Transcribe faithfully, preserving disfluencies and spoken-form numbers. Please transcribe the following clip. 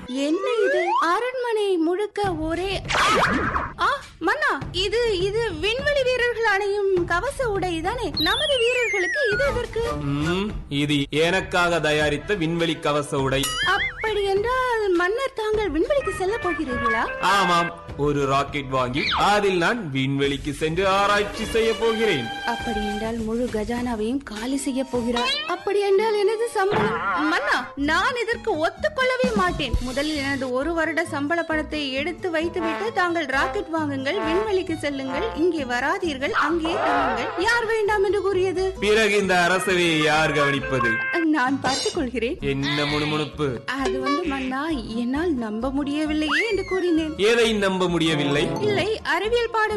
என்ன இது? அரண்மனை முழுக்க ஒரே ஆ மன்னா, இது இது விண்வெளி வீரர்கள் அணியும் கவச உடை தானே? நமது வீரர்களுக்கு இது எதற்கு? இது எனக்காக தயாரித்த விண்வெளி கவச உடை. அப்படி என்றால் மன்னர் தாங்கள் விண்வெளிக்கு செல்ல போகிறீர்களா? ஆமாம், ஒரு ராக்கெட் வாங்கி அதில் நான் விண்வெளிக்கு சென்று ஆராய்ச்சி செய்ய போகிறேன். அப்படி என்றால் முழு கஜானாவையும் காலி செய்ய போகிறார். அப்படி என்றால் எனது சம்பளம்? மன்னா, நான் இதற்கு ஒத்துக்கொள்ளவே மாட்டேன். முதலில் எனது ஒரு வருட சம்பள பணத்தை எடுத்து வைத்துவிட்டு தாங்கள் ராக்கெட் வாங்குங்கள், விண்வெளிக்கு செல்லுங்கள், இங்கே வராதீர்கள், அங்கே தங்குங்கள். யார் வேண்டாம் என்று கூறியது? பிறகு இந்த அரசவையை யார் கவனிப்பது? நான் பார்த்துக் கொள்கிறேன். என்ன முணுமுணுப்பு? அது வந்து மன்னா, என்னால் நம்ப முடியவில்லையே என்று கூறினேன். எதை நம்ப முடியவில்லை? இல்லை, அறிவியல் பாடம்